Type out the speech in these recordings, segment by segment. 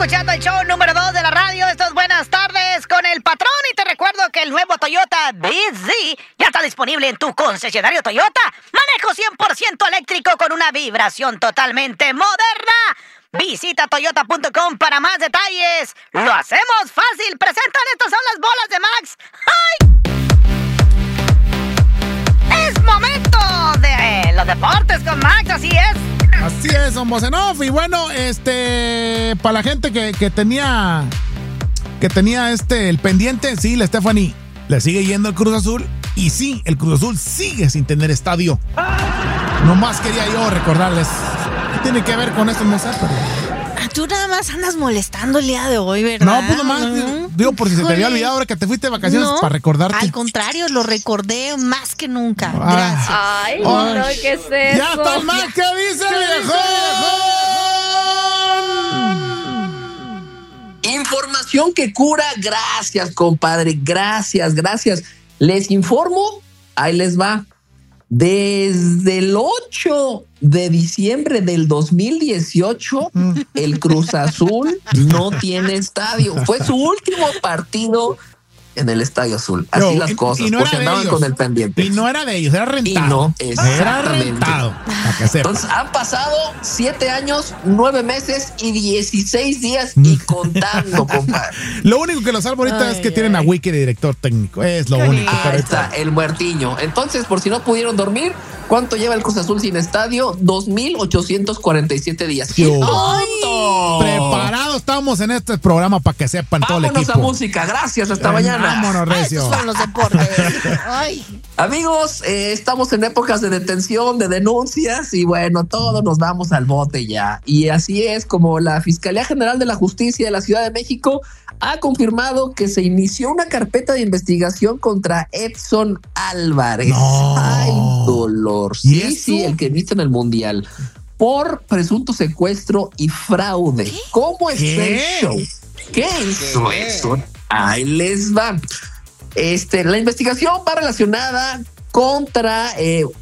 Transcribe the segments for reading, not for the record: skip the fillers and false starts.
escuchando el show número 2 de la radio. Esto es Buenas Tardes con el Patrón. Y te recuerdo que el nuevo Toyota BZ ya está disponible en tu concesionario Toyota. Manejo 100% eléctrico con una vibración totalmente moderna. Visita toyota.com para más detalles. Lo hacemos fácil. Presentan, estas son las bolas de Max. ¡Ay! Es momento de los deportes con Max, así es. Así es, don Bocenoff. Y bueno, para la gente que tenía el pendiente, sí, la Stephanie le sigue yendo el Cruz Azul. Y sí, el Cruz Azul sigue sin tener estadio. Nomás quería yo recordarles. ¿Qué tiene que ver con esto? No sé, pero... Tú nada más andas molestando el día de hoy, ¿verdad? No, pues nomás, digo, por si se te había olvidado ahora que te fuiste de vacaciones, para recordarte. Al contrario, lo recordé más que nunca. Gracias. Ay, no, ¿qué es eso? ¡Ya está el Max! ¿Qué dice el viejón? Información que cura. Gracias, compadre. Gracias. Les informo, ahí les va. Desde el 8 de diciembre del 2018, el Cruz Azul no tiene estadio. Fue su último partido en el Estadio Azul. Así las cosas, no porque andaban con el pendiente. Y no era de ellos, era rentado. Y no, era rentado. Entonces han pasado 7 años, 9 meses y 16 días y contando, compadre. Lo único que lo salvo ahorita es que tienen a Wiki de director técnico. Es lo único. Ahí está, el muertiño. Entonces, por si no pudieron dormir, ¿cuánto lleva el Cruz Azul sin estadio? 2,847 días. Preparados estamos en este programa para que sepan todo el equipo. Vámonos a música. Gracias, hasta mañana. Vámonos, Recio. Estos son los deportes. Ay. Amigos, estamos en épocas de detención, de denuncias y bueno, todos nos vamos al bote ya. Y así es como la Fiscalía General de la Justicia de la Ciudad de México ha confirmado que se inició una carpeta de investigación contra Edson Álvarez. No. Ay, dolor. Sí, el que viste en el Mundial. Por presunto secuestro y fraude. ¿Qué? ¿Cómo es el show? ¿Qué hizo Edson? Ahí les va. La investigación va relacionada contra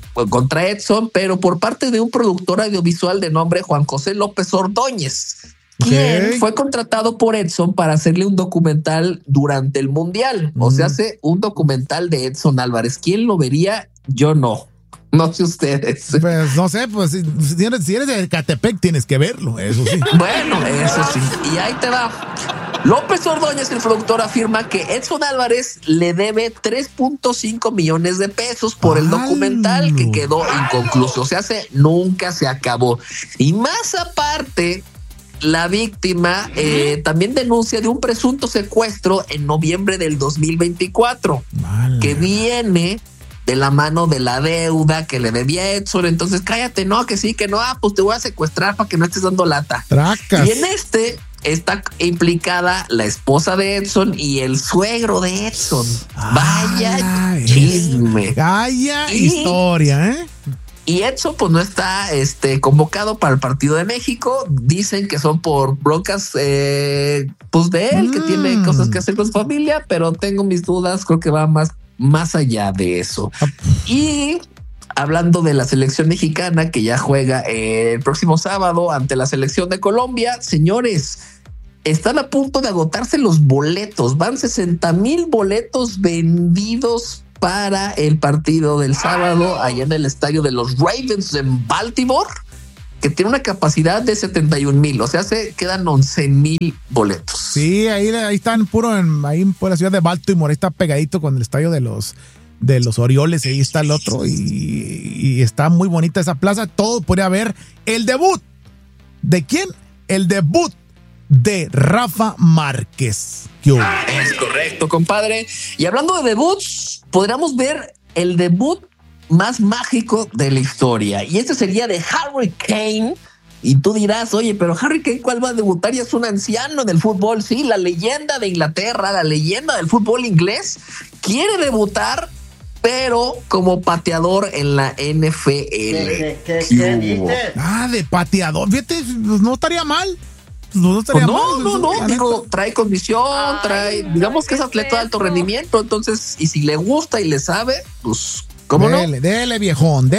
Edson, pero por parte de un productor audiovisual de nombre Juan José López Ordóñez, quien fue contratado por Edson para hacerle un documental durante el Mundial. O sea, hace un documental de Edson Álvarez. ¿Quién lo vería? Yo no. No sé ustedes. Pues no sé, pues si eres de Ecatepec tienes que verlo, eso sí. Bueno, eso sí. Y ahí te va. López Ordóñez, el productor, afirma que Edson Álvarez le debe 3.5 millones de pesos por el documental que quedó inconcluso. O sea, nunca se acabó. Y más aparte, la víctima también denuncia de un presunto secuestro en noviembre del 2024, que viene de la mano de la deuda que le debía Edson. Entonces, cállate, no, que sí, que no, pues te voy a secuestrar para que no estés dando lata. Tracas. Y en está implicada la esposa de Edson y el suegro de Edson. Vaya chisme. Vaya historia, ¿eh? Y Edson pues no está convocado para el partido de México. Dicen que son por broncas pues de él, que tiene cosas que hacer con su familia, pero tengo mis dudas, creo que va más allá de eso. Y hablando de la selección mexicana que ya juega el próximo sábado ante la selección de Colombia, señores, están a punto de agotarse los boletos. Van 60,000 boletos vendidos para el partido del sábado allá en el estadio de los Ravens en Baltimore, que tiene una capacidad de 71,000. O sea, se quedan 11,000 boletos. Sí, ahí están ahí por la ciudad de Baltimore. Ahí está pegadito con el estadio de los Orioles. Ahí está el otro y está muy bonita esa plaza. Todo podría haber el debut. ¿De quién? El debut de Rafa Márquez. Es correcto, compadre. Y hablando de debuts, podríamos ver el debut más mágico de la historia. Y este sería de Harry Kane. Y tú dirás, oye, pero Harry Kane, ¿cuál va a debutar? Ya es un anciano del fútbol. Sí, la leyenda de Inglaterra, la leyenda del fútbol inglés, quiere debutar, pero como pateador en la NFL. ¿Qué dices? De pateador. Fíjate, no estaría mal. No, digo, trae condición, digamos que es atleta de alto rendimiento, entonces, y si le gusta y le sabe, pues ¿Cómo Dele, viejón.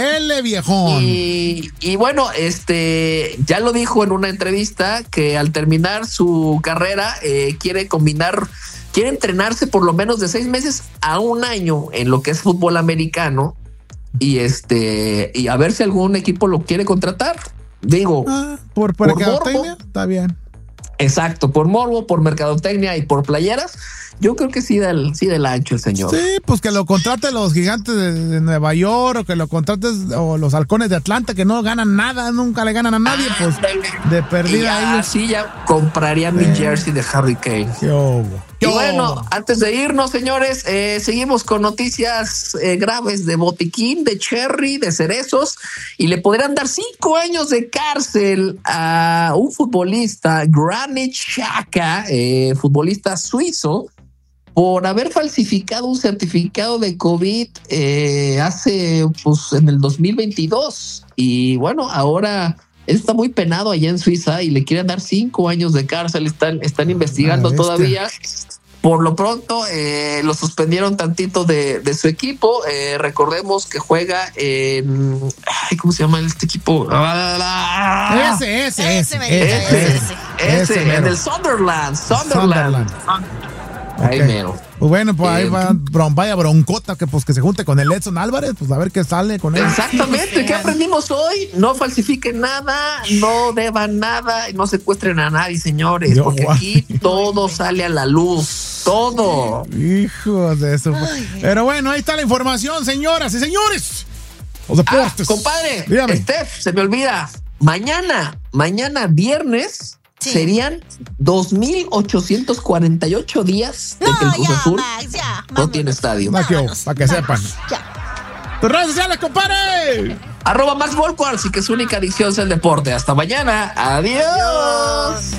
Y bueno, ya lo dijo en una entrevista que al terminar su carrera quiere entrenarse por lo menos de 6 meses a 1 año en lo que es fútbol americano y a ver si algún equipo lo quiere contratar. Digo, por mercadotecnia, está bien. Exacto, por morbo, por mercadotecnia y por playeras. Yo creo que sí del ancho el señor. Sí, pues que lo contrate los Gigantes de Nueva York o que lo contrates o los Halcones de Atlanta que no ganan nada, nunca le ganan a nadie, pues de perdida ellos. Sí, ya compraría mi jersey de Harry Kane. Y bueno, antes de irnos, señores, seguimos con noticias graves de botiquín, de cherry, de cerezos, y le podrían dar 5 años de cárcel a un futbolista, Granit Xhaka, futbolista suizo, por haber falsificado un certificado de COVID en el 2022. Y bueno, ahora él está muy penado allá en Suiza y le quieren dar 5 años de cárcel. Están investigando todavía. Por lo pronto lo suspendieron tantito de su equipo. Recordemos que juega en... ¿cómo se llama este equipo? Ese. En el Sunderland. Ahí mero. Pues bueno, pues ahí vaya broncota que se junte con el Edson Álvarez, pues a ver qué sale con él. Exactamente, ¿qué aprendimos hoy? No falsifiquen nada, no deban nada, no secuestren a nadie, señores, porque aquí todo sale a la luz, todo. Hijos de eso. Pero bueno, ahí está la información, señoras y señores. Los deportes. Compadre, dígame. Steph, se me olvida, mañana viernes... Sí. Serían 2,848 días de que el Cruz Azul no tiene estadio. Para que sepan. Tus redes sociales, compadre. @MaxVolcuars y que su única adicción es el deporte. Hasta mañana. Adiós.